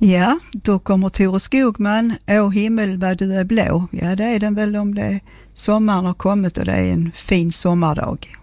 Ja, då kommer Tore Skogman, Å himmel vad du är blå. Ja, det är den väl om det sommaren har kommit och det är en fin sommardag.